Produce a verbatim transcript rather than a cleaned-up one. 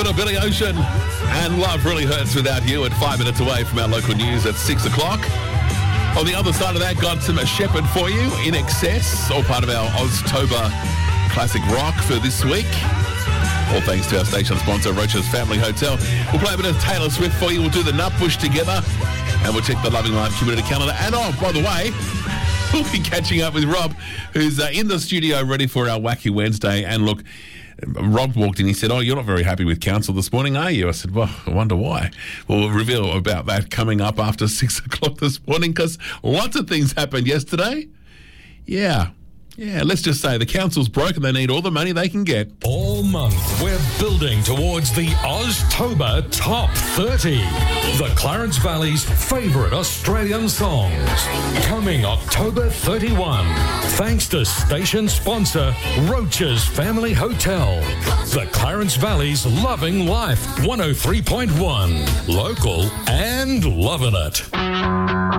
bit of Billy Ocean and Love Really Hurts Without You at five minutes away from our local news at six o'clock. On the other side of that, got some Shepherd for you, In Excess, all part of our Oztober Classic Rock for this week. All thanks to our station sponsor, Rocha's Family Hotel. We'll play a bit of Taylor Swift for you. We'll do the Nut Push together. And we'll check the Loving Life community calendar. And oh, by the way, we'll be catching up with Rob, who's uh, in the studio ready for our Wacky Wednesday. And look, Rob walked in. He said, oh, you're not very happy with council this morning, are you? I said, well, I wonder why. Well, we'll reveal about that coming up after six o'clock this morning, because lots of things happened yesterday. Yeah. Yeah, let's just say the council's broke and they need all the money they can get. All month, we're building towards the Oztober Top thirty. The Clarence Valley's favourite Australian songs. Coming October thirty-first. Thanks to station sponsor, Rocha's Family Hotel. The Clarence Valley's Loving Life, one oh three point one. Local and loving it.